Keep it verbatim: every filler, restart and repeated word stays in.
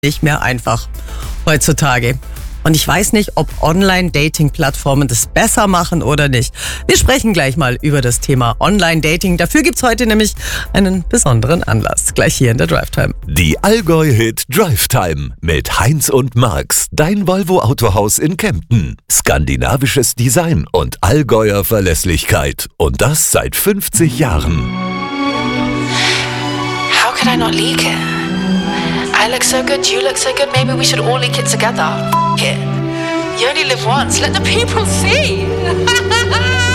nicht mehr einfach heutzutage. Und ich weiß nicht, ob Online-Dating-Plattformen das besser machen oder nicht. Wir sprechen gleich mal über das Thema Online-Dating. Dafür gibt's heute nämlich einen besonderen Anlass. Gleich hier in der Drive-Time. Die Allgäu-Hit Drive-Time mit Heinz und Max. Dein Volvo-Autohaus in Kempten. Skandinavisches Design und Allgäuer Verlässlichkeit. Und das seit fünfzig Jahren. How could I not leak it? I look so good, you look so good, maybe we should all leak it together. F- it. You only live once, let the people see.